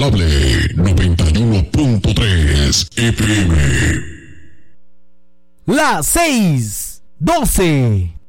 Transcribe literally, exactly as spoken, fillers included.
Inigualable noventa y uno punto tres F M. Las seis, doce.